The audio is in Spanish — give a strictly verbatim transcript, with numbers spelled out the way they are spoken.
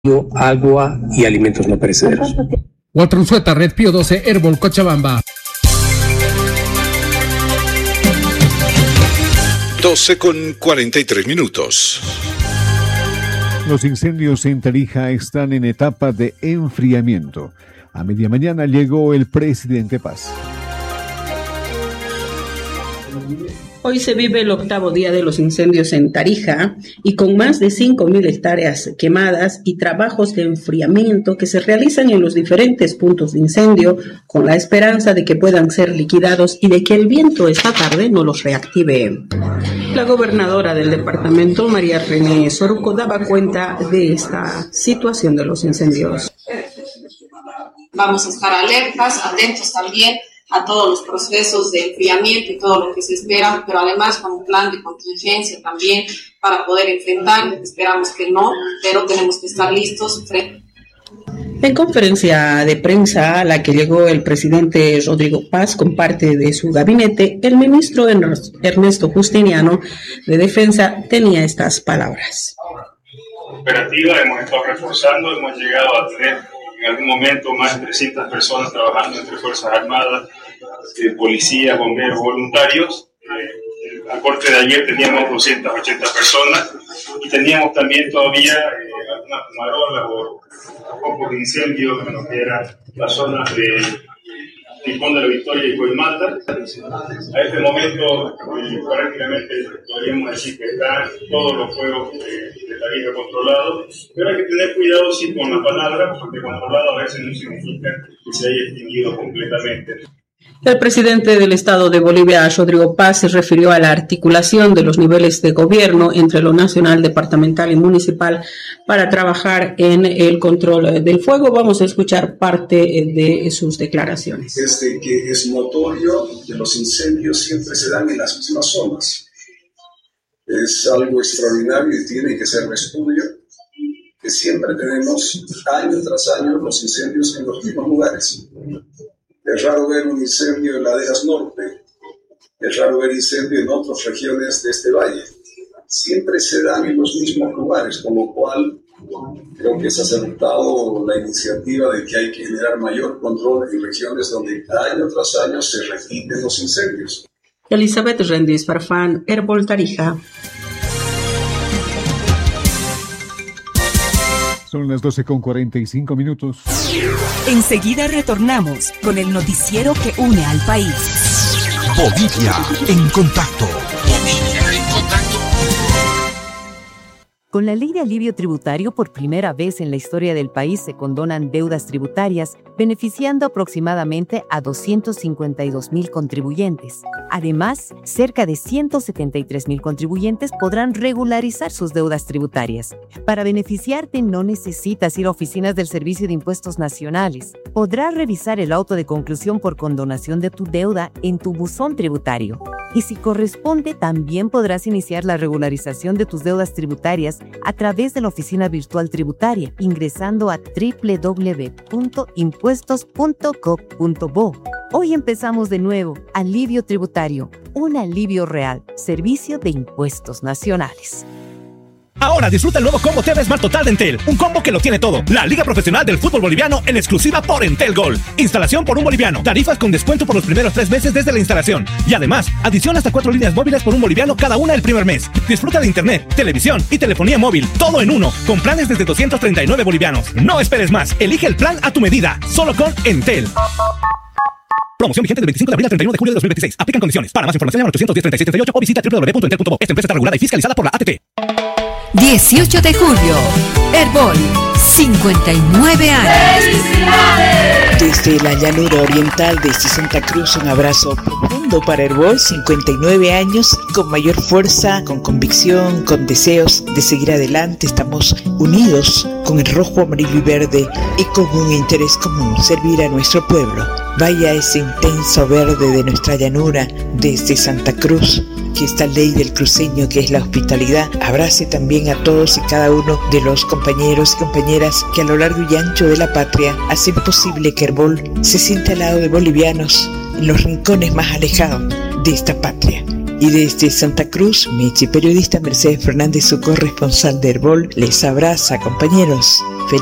agua y alimentos no perecederos. Huatrunzueta, Red Pío doce, Herbol, Cochabamba. doce con cuarenta y tres minutos. Los incendios en Tarija están en etapa de enfriamiento. A media mañana llegó el presidente Paz. Hoy se vive el octavo día de los incendios en Tarija y con más de cinco mil hectáreas quemadas y trabajos de enfriamiento que se realizan en los diferentes puntos de incendio con la esperanza de que puedan ser liquidados y de que el viento esta tarde no los reactive. La gobernadora del departamento, María René Soruco, daba cuenta de esta situación de los incendios. Vamos a estar alertas, atentos también a todos los procesos de enfriamiento y todo lo que se espera, pero además con un plan de contingencia también para poder enfrentar. Esperamos que no, pero tenemos que estar listos. En conferencia de prensa a la que llegó el presidente Rodrigo Paz con parte de su gabinete, el ministro Ernesto Justiniano de Defensa tenía estas palabras. Operativa, hemos estado reforzando, hemos llegado a tener en algún momento más de trescientas personas trabajando entre Fuerzas Armadas, eh, policías, bomberos, voluntarios. Eh, al corte de ayer teníamos doscientas ochenta personas y teníamos también todavía eh, algunas fumarolas o focos de incendio en lo que eran las zonas de Ticón de la Victoria y Coimata. A este momento eh, prácticamente podríamos decir que están todos los fuegos eh, de Tarija controlados, pero hay que tener cuidado sí con la palabra, porque controlado a veces no significa que se haya extinguido completamente. El presidente del Estado de Bolivia, Rodrigo Paz, se refirió a la articulación de los niveles de gobierno entre lo nacional, departamental y municipal para trabajar en el control del fuego. Vamos a escuchar parte de sus declaraciones. Desde que es notorio que los incendios siempre se dan en las mismas zonas. Es algo extraordinario y tiene que ser un estudio que siempre tenemos año tras año los incendios en los mismos lugares. Es raro ver un incendio en Laderas Norte, es raro ver incendio en otras regiones de este valle. Siempre se dan en los mismos lugares, con lo cual creo que se ha aceptado la iniciativa de que hay que generar mayor control en regiones donde año tras año se repiten los incendios. Elizabeth Rendis Farfán, Herbol, Tarija. Son las doce con cuarenta y cinco minutos. Enseguida retornamos con el noticiero que une al país. Bolivia en contacto. Bolivia en contacto. Con la ley de alivio tributario, por primera vez en la historia del país se condonan deudas tributarias, beneficiando aproximadamente a doscientos cincuenta y dos mil contribuyentes. Además, cerca de ciento setenta y tres mil contribuyentes podrán regularizar sus deudas tributarias. Para beneficiarte no necesitas ir a oficinas del Servicio de Impuestos Nacionales. Podrás revisar el auto de conclusión por condonación de tu deuda en tu buzón tributario. Y si corresponde, también podrás iniciar la regularización de tus deudas tributarias a través de la oficina virtual tributaria, ingresando a doble u doble u doble u punto impuestos punto gov punto bo. Hoy empezamos de nuevo. Alivio tributario, un alivio real. Servicio de Impuestos Nacionales. Ahora disfruta el nuevo combo T V Smart Total de Entel, un combo que lo tiene todo. La Liga Profesional del Fútbol Boliviano en exclusiva por Entel Gold. Instalación por un boliviano, tarifas con descuento por los primeros tres meses desde la instalación. Y además, adición hasta cuatro líneas móviles por un boliviano cada una el primer mes. Disfruta de internet, televisión y telefonía móvil, todo en uno, con planes desde doscientos treinta y nueve bolivianos. No esperes más, elige el plan a tu medida, solo con Entel. Promoción vigente del veinticinco de abril al treinta y uno de julio de dos mil veintiséis. Aplican condiciones. Para más información llama al ochocientos diez, treinta y siete treinta y ocho o visita doble u doble u doble u punto entel punto bo. Esta empresa está regulada y fiscalizada por la A T T. dieciocho de julio, Herbol, cincuenta y nueve años. ¡Felicidades! Desde la llanura oriental de Santa Cruz, un abrazo profundo para Herbol, cincuenta y nueve años, con mayor fuerza, con convicción, con deseos de seguir adelante. Estamos unidos con el rojo, amarillo y verde y con un interés común, servir a nuestro pueblo. Vaya ese intenso verde de nuestra llanura desde Santa Cruz, que esta ley del cruceño que es la hospitalidad abrace también a todos y cada uno de los compañeros y compañeras que a lo largo y ancho de la patria hacen posible que Herbol se sienta al lado de bolivianos en los rincones más alejados de esta patria. Y desde Santa Cruz, Mechi, periodista Mercedes Fernández, su corresponsal de Herbol, les abraza, compañeros.